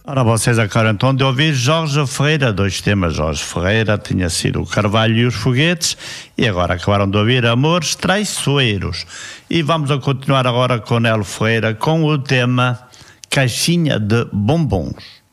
Ora, vocês acabaram então de ouvir Jorge Ferreira, dois temas. Jorge Ferreira tinha sido o Carvalho e os Foguetes, e agora acabaram de ouvir Amores Traiçoeiros. E vamos a continuar agora com Nelo Ferreira com o tema Caixinha de Bombons.